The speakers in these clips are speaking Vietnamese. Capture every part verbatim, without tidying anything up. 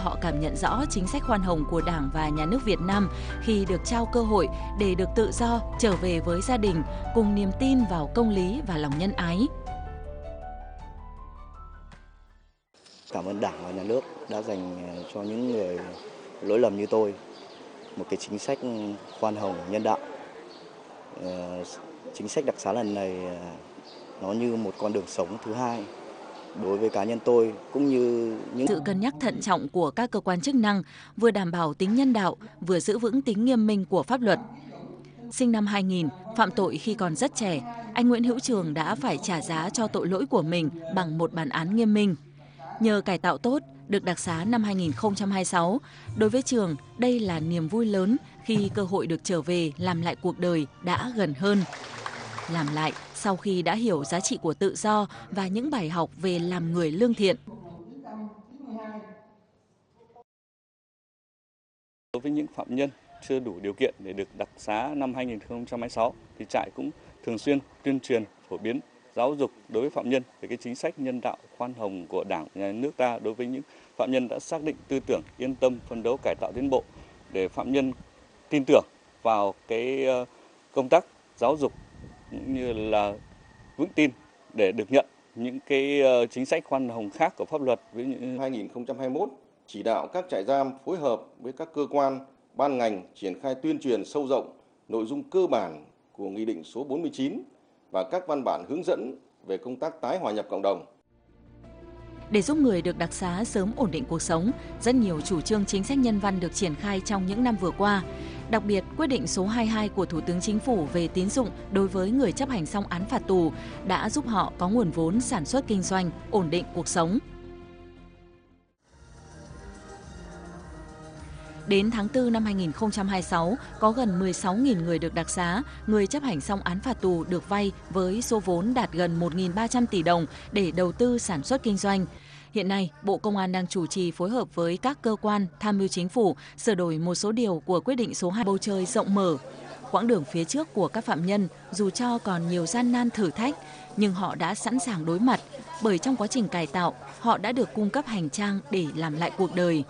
họ cảm nhận rõ chính sách khoan hồng của Đảng và Nhà nước Việt Nam khi được trao cơ hội để được tự do trở về với gia đình cùng niềm tin vào công lý và lòng nhân ái. Cảm ơn Đảng và Nhà nước đã dành cho những người lỗi lầm như tôi một cái chính sách khoan hồng nhân đạo. Chính sách đặc xá lần này nó như một con đường sống thứ hai đối với cá nhân tôi cũng như những sự cân nhắc thận trọng của các cơ quan chức năng, vừa đảm bảo tính nhân đạo, vừa giữ vững tính nghiêm minh của pháp luật. Sinh năm hai nghìn, phạm tội khi còn rất trẻ, anh Nguyễn Hữu Trường đã phải trả giá cho tội lỗi của mình bằng một bản án nghiêm minh. Nhờ cải tạo tốt, được đặc xá năm hai nghìn không trăm hai mươi sáu, đối với Trường, đây là niềm vui lớn khi cơ hội được trở về làm lại cuộc đời đã gần hơn. Làm lại sau khi đã hiểu giá trị của tự do và những bài học về làm người lương thiện. Đối với những phạm nhân chưa đủ điều kiện để được đặc xá năm hai nghìn không trăm hai mươi sáu, thì trại cũng thường xuyên tuyên truyền, phổ biến, giáo dục đối với phạm nhân về cái chính sách nhân đạo khoan hồng của Đảng, Nhà nước ta đối với những phạm nhân đã xác định tư tưởng, yên tâm, phấn đấu cải tạo tiến bộ, để phạm nhân tin tưởng vào cái công tác giáo dục cũng như là vững tin để được nhận những cái chính sách khoan hồng khác của pháp luật. Với hai nghìn không trăm hai mươi mốt, chỉ đạo các trại giam phối hợp với các cơ quan, ban ngành triển khai tuyên truyền sâu rộng nội dung cơ bản của Nghị định số bốn mươi chín và các văn bản hướng dẫn về công tác tái hòa nhập cộng đồng. Để giúp người được đặc xá sớm ổn định cuộc sống, rất nhiều chủ trương chính sách nhân văn được triển khai trong những năm vừa qua. Đặc biệt, quyết định số hai mươi hai của Thủ tướng Chính phủ về tín dụng đối với người chấp hành xong án phạt tù đã giúp họ có nguồn vốn sản xuất kinh doanh, ổn định cuộc sống. Đến tháng tư năm hai nghìn không trăm hai mươi sáu, có gần mười sáu nghìn người được đặc xá, người chấp hành xong án phạt tù được vay với số vốn đạt gần một nghìn ba trăm tỷ đồng để đầu tư sản xuất kinh doanh. Hiện nay, Bộ Công an đang chủ trì phối hợp với các cơ quan tham mưu chính phủ sửa đổi một số điều của quyết định số hai. Bầu trời rộng mở. Quãng đường phía trước của các phạm nhân dù cho còn nhiều gian nan thử thách, nhưng họ đã sẵn sàng đối mặt, bởi trong quá trình cải tạo, họ đã được cung cấp hành trang để làm lại cuộc đời.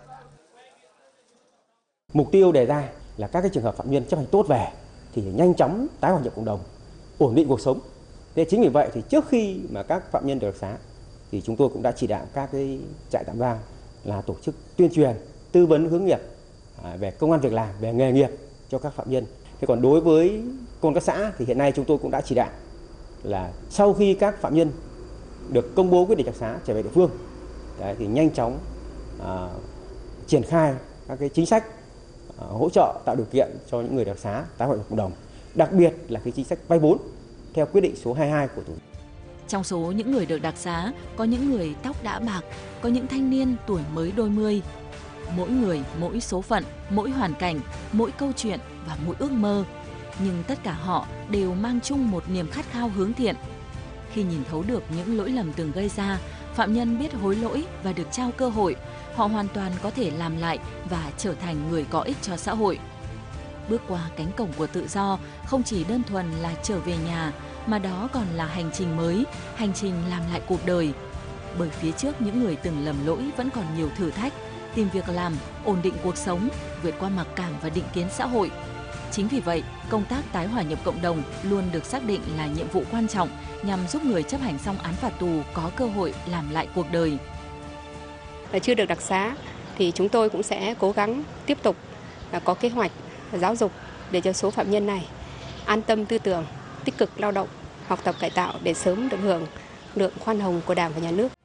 Mục tiêu đề ra là các cái trường hợp phạm nhân chấp hành tốt về thì nhanh chóng tái hòa nhập cộng đồng, ổn định cuộc sống. Thế chính vì vậy thì trước khi mà các phạm nhân được đặc xá thì chúng tôi cũng đã chỉ đạo các cái trại tạm giam là tổ chức tuyên truyền, tư vấn hướng nghiệp về công ăn việc làm, về nghề nghiệp cho các phạm nhân. Thế còn đối với công an các xã thì hiện nay chúng tôi cũng đã chỉ đạo là sau khi các phạm nhân được công bố quyết định đặc xá trở về địa phương, đấy, thì nhanh chóng à, triển khai các cái chính sách à, hỗ trợ tạo điều kiện cho những người đặc xá tái hòa nhập cộng đồng, đặc biệt là cái chính sách vay vốn theo quyết định số hai mươi hai của Thủ tướng. Trong số những người được đặc xá, có những người tóc đã bạc, có những thanh niên tuổi mới đôi mươi. Mỗi người, mỗi số phận, mỗi hoàn cảnh, mỗi câu chuyện và mỗi ước mơ. Nhưng tất cả họ đều mang chung một niềm khát khao hướng thiện. Khi nhìn thấu được những lỗi lầm từng gây ra, phạm nhân biết hối lỗi và được trao cơ hội, họ hoàn toàn có thể làm lại và trở thành người có ích cho xã hội. Bước qua cánh cổng của tự do không chỉ đơn thuần là trở về nhà, mà đó còn là hành trình mới, hành trình làm lại cuộc đời. Bởi phía trước những người từng lầm lỗi vẫn còn nhiều thử thách, tìm việc làm, ổn định cuộc sống, vượt qua mặc cảm và định kiến xã hội. Chính vì vậy, công tác tái hòa nhập cộng đồng luôn được xác định là nhiệm vụ quan trọng nhằm giúp người chấp hành xong án phạt tù có cơ hội làm lại cuộc đời. Chưa được đặc xá thì chúng tôi cũng sẽ cố gắng tiếp tục có kế hoạch giáo dục để cho số phạm nhân này an tâm tư tưởng, tích cực lao động, học tập cải tạo để sớm được hưởng lượng khoan hồng của Đảng và Nhà nước.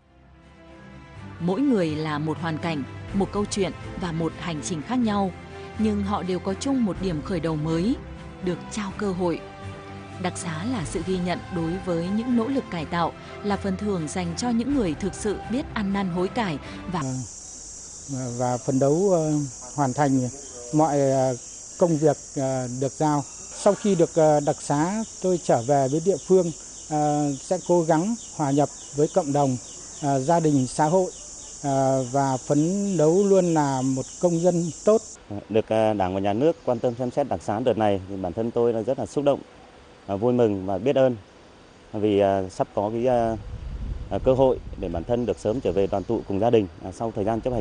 Mỗi người là một hoàn cảnh, một câu chuyện và một hành trình khác nhau, nhưng họ đều có chung một điểm khởi đầu mới, được trao cơ hội. Đặc xá là sự ghi nhận đối với những nỗ lực cải tạo, là phần thưởng dành cho những người thực sự biết ăn năn hối cải và và phấn đấu hoàn thành mọi công việc được giao. Sau khi được đặc xá, tôi trở về với địa phương sẽ cố gắng hòa nhập với cộng đồng, gia đình, xã hội và phấn đấu luôn là một công dân tốt. Được Đảng và Nhà nước quan tâm xem xét đặc xá đợt này thì bản thân tôi là rất là xúc động, vui mừng và biết ơn vì sắp có cái cơ hội để bản thân được sớm trở về đoàn tụ cùng gia đình sau thời gian chấp hành